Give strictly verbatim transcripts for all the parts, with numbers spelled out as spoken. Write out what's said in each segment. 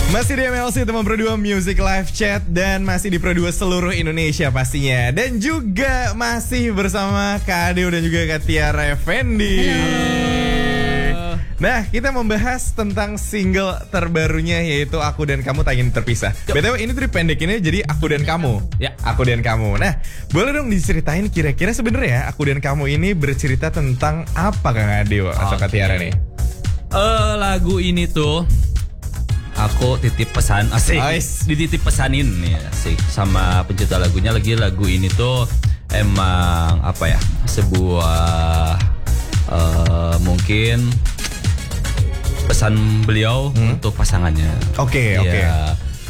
Masih di M L C teman Pro dua Music Live Chat dan masih di Pro dua seluruh Indonesia pastinya. Dan juga masih bersama Kak Adeo dan juga Kak Tiara Effendi. Halo. Nah, kita membahas tentang single terbarunya yaitu Aku dan Kamu Tak Ingin Terpisah. B T W ini trik pendek ini jadi Aku dan Kamu. Ya, Aku dan Kamu. Nah, boleh dong diceritain kira-kira sebenarnya Aku dan Kamu ini bercerita tentang apa Kang Adeo atau Kak Tiara nih? Uh, lagu ini tuh aku titip pesan asik, Ais. dititip pesanin nih asik sama pencipta lagunya. Lagi lagu ini tuh emang apa ya, sebuah uh, mungkin pesan beliau hmm? untuk pasangannya. Oke, okay, ya, oke. Okay.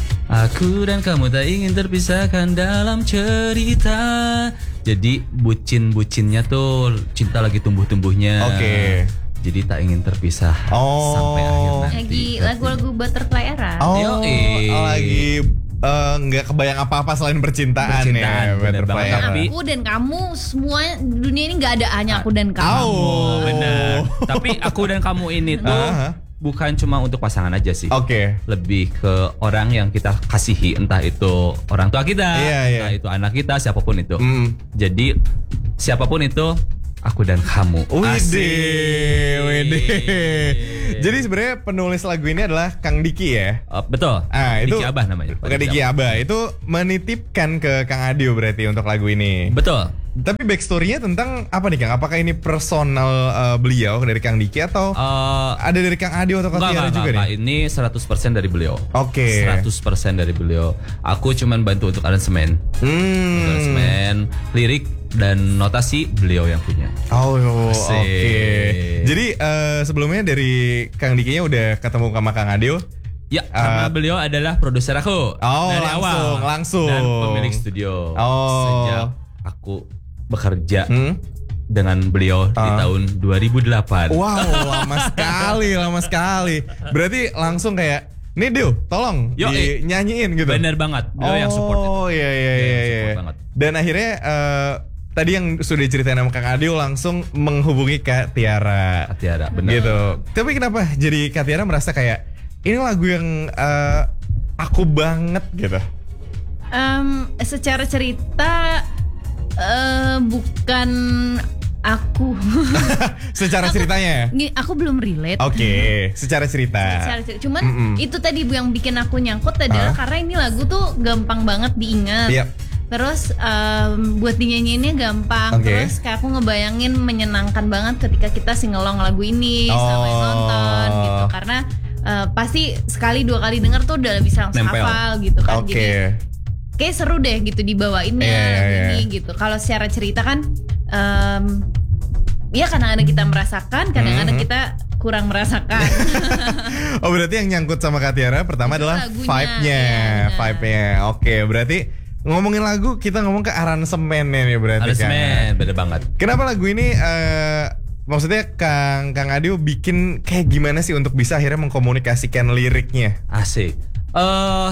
Aku dan kamu tak ingin terpisahkan dalam cerita. Jadi bucin-bucinnya tuh cinta lagi tumbuh-tumbuhnya. Oke. Okay. Jadi tak ingin terpisah oh. sampai akhir nanti. Lagi lagu-lagu Butterfly Era. Oh, oh lagi nggak uh, kebayang apa-apa selain percintaan, percintaan ya. Butterfly Era. Tapi aku dan kamu semua dunia ini nggak ada hanya aku dan kamu. Oh, benar. Tapi aku dan kamu ini tuh uh-huh. bukan cuma untuk pasangan aja sih. Oke. Okay. Lebih ke orang yang kita kasihi, entah itu orang tua kita, yeah, yeah. entah itu anak kita, siapapun itu. Mm. Jadi siapapun itu. Aku dan kamu. Widih, widih. Jadi sebenarnya penulis lagu ini adalah Kang Diki ya? Uh, betul. Ah, itu Diki Abah namanya. Kang Diki Abah itu menitipkan ke Kang Adeo berarti untuk lagu ini. Betul. Tapi backstory-nya tentang apa nih Kang? Apakah ini personal uh, beliau dari Kang Diki atau uh, ada dari Kang Adeo atau Kang Tiara juga enggak, nih? Ini seratus persen dari beliau. Oke. Okay. seratus persen dari beliau. Aku cuman bantu untuk aransemen. Hmm. Untuk aransemen, lirik dan notasi beliau yang punya. Oh, oke. Okay. Jadi uh, sebelumnya dari Kang Dikinya udah ketemu sama Kang Adeo? Ya, karena uh, beliau adalah produser aku. Oh, dari langsung, awal. langsung. Dan pemilik studio. Oh. Sejak aku bekerja hmm? dengan beliau uh. di tahun dua ribu delapan. Wow, lama sekali, lama sekali. Berarti langsung kayak, nih Deo, tolong Yo, dinyanyiin gitu. Bener banget, beliau oh, yang support itu. Oh iya iya iya. iya. Dan akhirnya uh, tadi yang sudah diceritain sama Kang Adeo langsung menghubungi Kak Tiara. Kak Tiara, benar. Gitu. Tapi kenapa jadi Kak Tiara merasa kayak ini lagu yang uh, aku banget gitu? Um, secara cerita uh, bukan aku. Secara aku, ceritanya? Aku belum relate. Oke, okay. secara cerita. Secara cerita. Cuman Mm-mm. itu tadi yang bikin aku nyangkut adalah huh? karena ini lagu tuh gampang banget diingat. Yep. Terus um, buat dinyanyiinnya gampang. Okay. Terus kayak aku ngebayangin menyenangkan banget ketika kita singelong lagu ini oh. sama yang nonton gitu. Karena uh, pasti sekali dua kali denger tuh udah bisa langsung hafal gitu kan. Okay. Jadi kayak seru deh gitu dibawainnya yeah, lagu yeah, ini yeah. gitu. Kalau secara cerita kan um, ya kadang-kadang kita merasakan, kadang-kadang mm-hmm. kita kurang merasakan. Oh berarti yang nyangkut sama Kak Tiara pertama itu adalah lagunya, vibe-nya ya, vibe-nya. Oke berarti ngomongin lagu, kita ngomong ke aransemennya nih berarti kan. Aransemen, beda banget. Kenapa lagu ini, uh, maksudnya Kang Kang Adeo bikin kayak gimana sih untuk bisa akhirnya mengkomunikasikan liriknya? Asik. Eh, uh,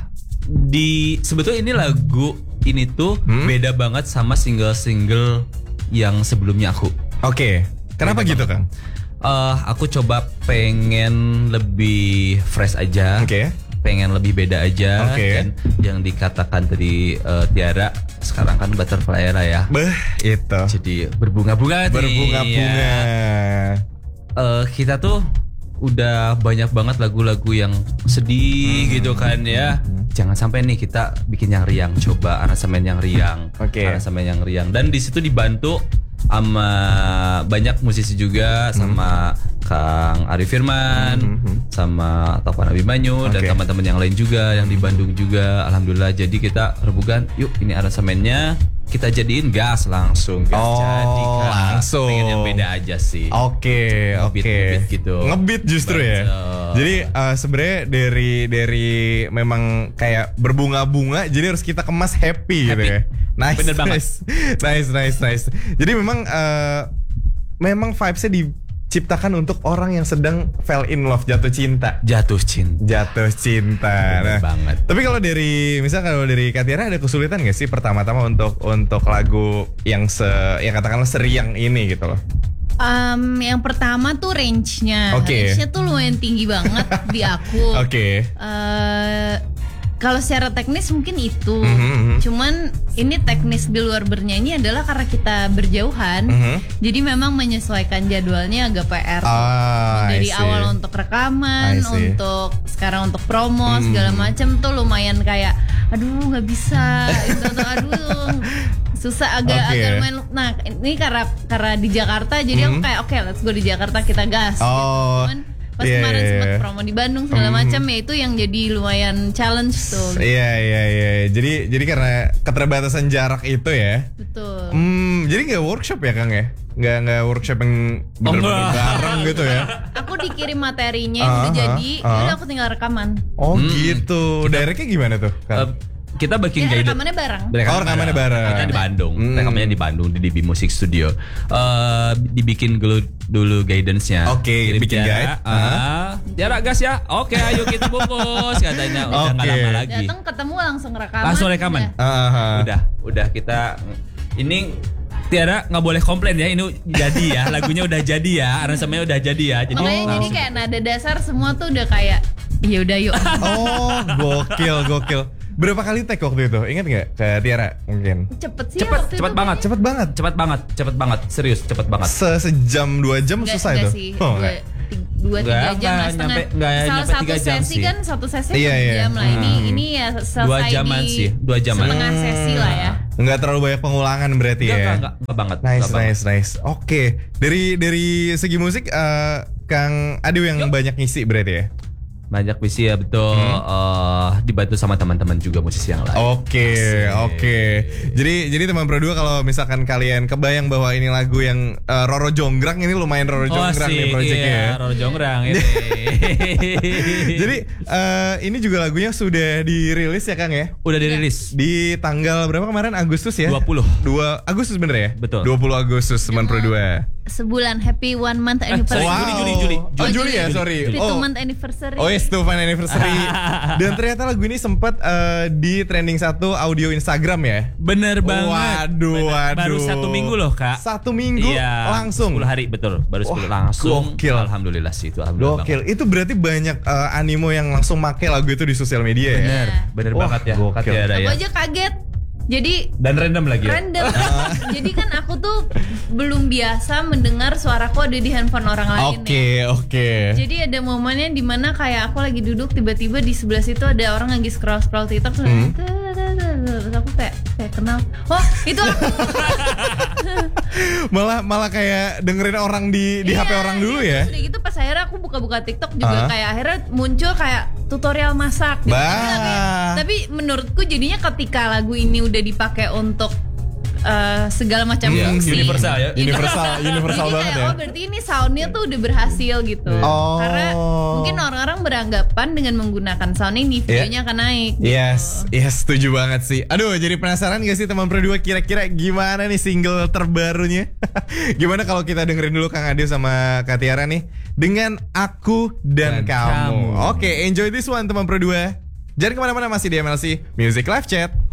di sebetulnya ini lagu ini tuh hmm? beda banget sama single-single yang sebelumnya aku. Oke. Okay. Kenapa beda gitu Kang? Uh, aku coba pengen lebih fresh aja. Oke. Okay. Pengen lebih beda aja okay. Dan yang dikatakan tadi uh, Tiara sekarang kan Butterfly Era ya. Beh, itu. Jadi berbunga-bunga Berbunga-bunga ya. uh, Kita tuh udah banyak banget lagu-lagu yang sedih hmm. gitu kan ya. Jangan sampai nih kita bikin yang riang. Coba aransemen yang riang. Okay. Aransemen yang riang. Dan di situ dibantu sama banyak musisi juga, sama hmm. Kang Arif Firman, hmm. sama Taufan Abimanyu okay. dan teman-teman yang lain juga yang di Bandung juga. Alhamdulillah, jadi kita rebukan, yuk ini aransemennya kita jadiin gas langsung, gas oh, jadi kan. Langsung. Pengen yang beda aja sih. Oke, okay, oke. Okay. Ngebeat gitu. Ngebeat justru Betul. ya. Jadi uh, sebenarnya dari dari memang kayak berbunga-bunga, jadi harus kita kemas happy, happy. gitu ya. Nice, Bener banget. nice, nice, nice, nice. Jadi memang uh, memang vibes-nya diciptakan untuk orang yang sedang fell in love, jatuh cinta, jatuh cinta, jatuh cinta. Bener nah, banget. Tapi kalau dari, misal kalau dari Kak Tiara ada kesulitan nggak sih pertama-tama untuk untuk lagu yang se, yang katakanlah seriang ini gitu loh? Um, yang pertama tuh range-nya, okay. range-nya tuh lumayan tinggi banget di aku. Oke. Okay. Uh, kalau secara teknis mungkin itu, mm-hmm. cuman ini teknis di luar bernyanyi adalah karena kita berjauhan, mm-hmm. jadi memang menyesuaikan jadwalnya agak P R. Ah, dari awal untuk rekaman, untuk sekarang untuk promo mm. segala macam tuh lumayan kayak, aduh nggak bisa, itu tuh aduh. Susah agak okay. agak main. Nah ini karena karena di Jakarta jadi mm-hmm. aku kayak oke okay, let's go di Jakarta kita gas. Oh, gitu. Pas yeah, kemarin yeah, sempat promo di Bandung segala mm-hmm. macam ya itu yang jadi lumayan challenge tuh. Iya iya iya. Jadi jadi karena keterbatasan jarak itu ya. Betul. Hmm, jadi nggak workshop ya Kang ya? Nggak nggak workshop yang bener-bener oh, bareng gitu ya? Aku dikirim materinya uh, udah uh, jadi, uh, udah aku tinggal rekaman. Oh hmm. gitu. Directnya gimana tuh Kang? Uh, kita bikin ya, rekamannya bareng. Oh, rekamannya bareng. Kita di Bandung. Hmm. Rekamannya di Bandung di D B Music Studio. Uh, dibikin dulu dulu guidance-nya. Oke, okay, bikin guide. Ah, jarak gas ya. Oke, okay, ayo kita bungkus katanya. Udah enggak okay. lama lagi. Datang ketemu langsung rekaman. Langsung rekaman. Uh-huh. Udah, udah kita ini Tiara nggak boleh komplain ya, ini jadi ya, lagunya udah jadi ya, aransemennya udah jadi ya. Jadi makanya oh. jadi kayak nada dasar semua tuh udah kayak ya udah yuk. Oh, gokil, gokil. Berapa kali take waktu itu? Ingat nggak ke Tiara mungkin? Cepet sih. Cepet, cepet banget, cepet banget, cepet banget, cepet banget, serius, cepet banget. Se Sejam dua jam enggak, susah enggak itu? Sih. Oh, enggak. Dua tiga jam lah setengah. Salah satu sesi kan satu sesi iya, satu iya. jam lah. Ini hmm. ini ya selesai dua jaman di sih, dua jaman. Setengah sesi lah ya. Enggak terlalu banyak pengulangan berarti enggak, ya? Enggak, enggak, enggak banget. Nice, enggak nice, banget. nice. Oke, okay. dari dari segi musik, uh, Kang Adu yang Yuk. banyak ngisi berarti ya? Banyak visi ya betul hmm. uh, dibantu sama teman-teman juga musisi yang lain. Oke okay, oke. Okay. Jadi jadi teman Pro dua kalau misalkan kalian kebayang bahwa ini lagu yang uh, Roro Jonggrang ini lumayan Roro Jonggrang oh, nih proyeknya iya, ya. Roro Jonggrang ini. Jadi uh, ini juga lagunya sudah dirilis ya Kang ya? Udah dirilis. Di tanggal berapa kemarin? Agustus ya? dua puluh. dua Agustus bener ya? Betul. dua puluh Agustus teman Pro dua. Sebulan happy one month anniversary. Wow. Juli, Juli, Juli. Oh Juli ya, sorry. Juli, oh. two month anniversary. Oh yes, two month anniversary. Dan ternyata lagu ini sempat uh, di trending satu audio Instagram ya. Bener banget. Waduh, waduh. Baru satu minggu loh Kak. Satu minggu iya, langsung. sepuluh hari betul, baru sepuluh oh, langsung. Gokil. Alhamdulillah sih itu. Alhamdulillah. Gokil. Itu berarti banyak uh, animo yang langsung make lagu itu di sosial media bener, ya. Bener, bener oh, banget ya. Gokil. Aku aja kaget. Jadi dan random lagi. Random. Ya? Jadi kan aku tuh belum biasa mendengar suaraku ada di handphone orang lain. Oke, okay, ya. oke. Okay. Jadi ada momennya di mana kayak aku lagi duduk tiba-tiba di sebelah situ ada orang lagi scroll-scroll TikTok hmm. terus aku kayak kayak kenal. Oh, itu aku. malah malah kayak dengerin orang di di iya, H P orang dulu ya. Udah gitu pas akhirnya aku buka-buka TikTok juga uh-huh. kayak akhirnya muncul kayak tutorial masak gitu. Tapi, tapi menurutku jadinya ketika lagu ini udah dipakai untuk uh, segala macam yeah, fungsi universal ya universal universal banget kayak, ya. Oh berarti ini soundnya tuh udah berhasil gitu. Oh. Karena mungkin orang-orang beranggapan dengan menggunakan sound ini videonya yeah. akan naik gitu. Yes, yes setuju banget sih. Aduh jadi penasaran gak sih teman Pro dua kira-kira gimana nih single terbarunya? Gimana kalau kita dengerin dulu Kang Ade sama Kak Tiara nih dengan Aku dan, dan Kamu. Kamu. Oke, okay, enjoy this one teman Pro dua. Jangan kemana-mana, masih di M L C Music Live Chat.